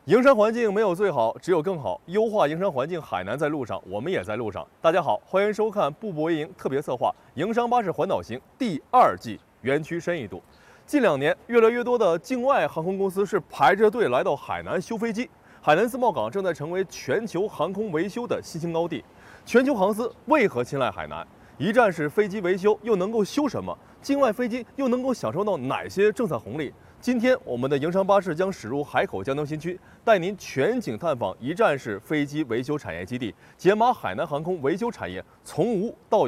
营商环境没有最好，只有更好。优化营商环境，海南在路上，我们也在路上。大家好，欢迎收看步步为营特别策划《营商巴士环岛行》第2季园区深一度。近2年，越来越多的境外航空公司是排着队来到海南修飞机。海南自贸港正在成为全球航空维修的新兴高地。全球航司为何青睐海南？一站式飞机维修又能够修什么？境外飞机又能够享受到哪些政策红利？今天，我们的营商巴士将驶入海口江东新区，带您全景探访一站式飞机维修产业基地，解码海南航空维修产业从无到有。